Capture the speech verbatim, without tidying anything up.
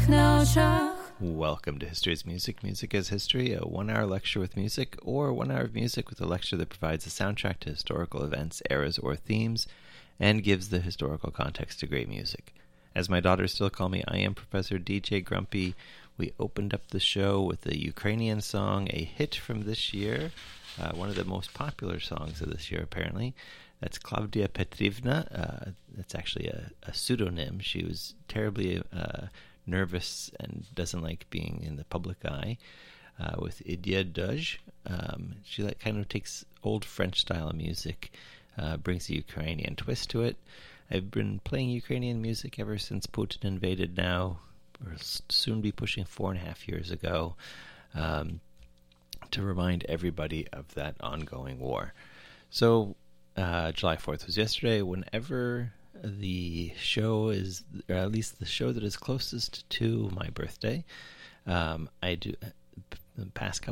ich na oczach. Welcome to History is Music, Music is History, a one-hour lecture with music, or one hour of music with a lecture that provides a soundtrack to historical events, eras, or themes, and gives the historical context to great music. As my daughters still call me, I am Professor D J Grumpy. We opened up the show with a Ukrainian song, a hit from this year, uh, one of the most popular songs of this year, apparently. That's Klavdia Petrivna. Uh, that's actually a, a pseudonym. She was terribly uh, nervous and doesn't like being in the public eye. Uh, with Idia Duj, um, she like, kind of takes old French style of music, uh, brings a Ukrainian twist to it. I've been playing Ukrainian music ever since Putin invaded now, or soon be pushing four and a half years ago, um, to remind everybody of that ongoing war. So, uh, July fourth was yesterday. Whenever the show is, or at least the show that is closest to my birthday, um, I do, the past couple